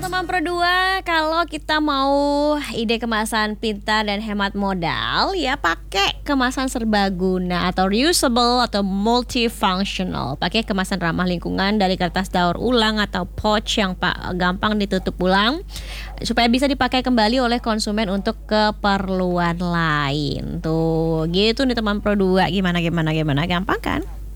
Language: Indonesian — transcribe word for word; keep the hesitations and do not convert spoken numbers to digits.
teman Pro dua, kalau kita mau ide kemasan pintar dan hemat modal, ya pakai kemasan serbaguna atau reusable atau multifunctional. Pakai kemasan ramah lingkungan dari kertas daur ulang atau pouch yang pak gampang ditutup ulang supaya bisa dipakai kembali oleh konsumen untuk keperluan lain. Tuh, gitu nih teman Pro dua. Gimana gimana gimana, gampang kan?